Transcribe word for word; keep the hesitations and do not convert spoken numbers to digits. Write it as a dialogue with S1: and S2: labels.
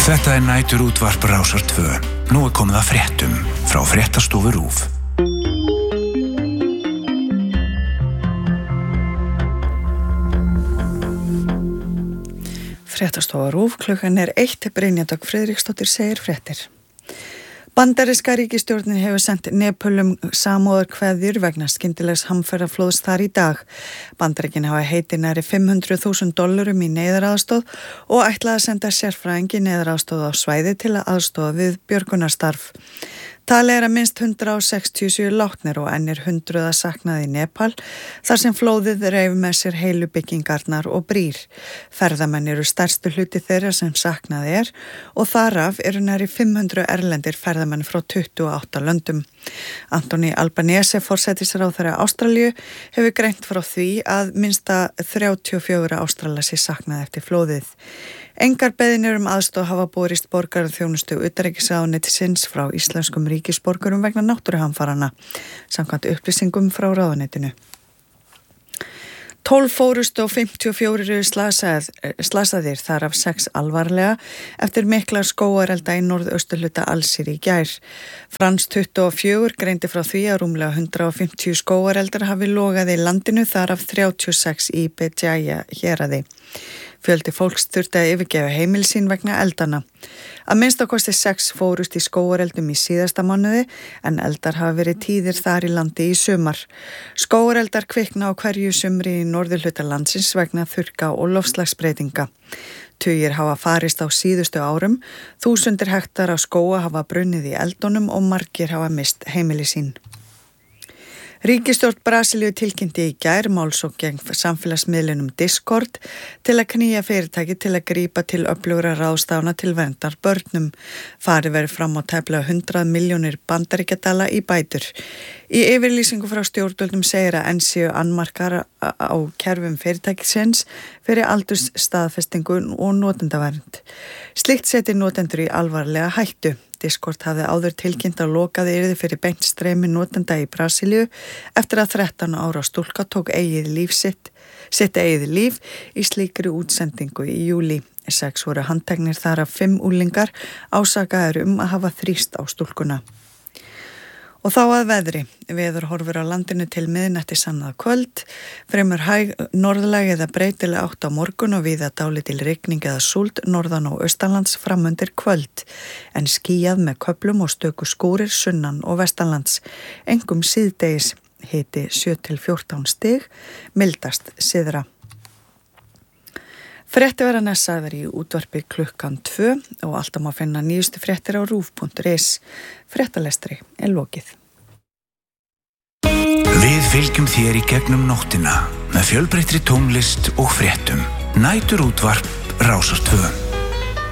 S1: Þetta er næturútvarp Rásar tvö. Nú er komið að fréttum frá Fréttastofu RÚV.
S2: Fréttastofa RÚV, klukkan er eitt, Brynja Dögg Friðriksdóttir segir fréttir. Bandaríska ríkisstjórnin hefur sent Nepölum samúðarkveðjur vegna skyndilegs hamfaraflóðs þar í dag. Bandaríkin hafa heitið nærri fimm hundruð þúsund dollarum í neyðaraðstoð og ætlaði að senda sérfræðingi neyðaraðstoð á svæði til að aðstoða við björgunarstarf. Talið er að minnst hundrað sextíu og sjö látnir og enn er hundruð að saknað í Nepal þar sem flóðið reif með sér heilu byggingarnar og brýr. Ferðamenn eru stærstu hluti þeirra sem saknað er og þaraf eru nærri fimm hundruð erlendir ferðamenn frá tuttugu og átta löndum. Anthony Albanese, forsætisráðherra Ástralíu, hefur greint frá því að minnsta þrjátíu og fjögur Ástrala sé saknað eftir flóðið. Engar beiðnir um aðstoð hafa borist borgaraþjónustu utanríkisráðuneytisins frá íslenskum ríkisborgurum vegna náttúruhamfaranna, samkvæmt upplýsingum frá ráðuneytinu. tólf fórust og fimmtíu og fjórir eru slasað, slasaðir, þar af sex alvarlega eftir miklar skógarelda í norðausturhluta Alsír í gær. Frans tuttugu og fjögur greindi frá því að rúmlega hundrað og fimmtíu skógareldar hafi logað í landinu, þar af þrjátíu og sex í Béjaia héraði. Fjöldi fólks þurfti að yfirgefa heimili sín vegna eldana. Að minnsta kosti sex fórust í skógareldum í síðasta mánuði en eldar hafa verið tíðir þar í landi í sumar. Skógareldar kvikna á hverju sumri í norðurhluta landsins vegna þurrka og loftslagsbreytinga. Tugir hafa farist á síðustu árum, þúsundir hektar á skóga hafa brunnið í eldunum og margir hafa mist heimili sín. Ríkisstjórn Brasilíu tilkynnti í gær málsókn gegn samfélagsmiðlunum Discord til að knýja fyrirtæki til að grípa til öflugra ráðstafana til verndar börnum. Farið verið fram á tæplega hundrað milljónir bandaríkjadala í bætur. Í yfirlýsingu frá stjórnvöldum segir að enn séu annmarkar á kerfum fyrirtækisins fyrir aldursstaðfestingu og notendavernd. Slikt setir notendur í alvarlega hættu. Discord hafði áður tilkynnt að lokaði yrði fyrir beint streymi notenda í Brasilíu eftir að þrettán ára stúlka tók eigið líf sitt, sitt eigið líf í slíkri útsendingu í júlí. Sex voru handteknir þar af fimm úlingar ásakaðir um að hafa þrýst á stúlkuna. Og þá að veðri. Veður horfur á landinu til miðnætti sannað kvöld, fremur hæg norðlæg eða breytileg átt á morgun og víða dálítil rigning eða súld norðan og austanlands framundir kvöld, en skýjað með köflum og stöku skúrir sunnan og vestanlands. Engum síðdegis, hiti sjö til fjórtán stig, mildast syðra. Frétti verða næssaðar í útvarpi klukkan tvö og alltaf má finna nýjustu fréttir á rúv punktur is. Fréttalestri er lokið.
S1: Við fylgjum þér í gegnum nóttina með fjölbreyttri tónlist og fréttum. Næturútvarp Rásar tvö.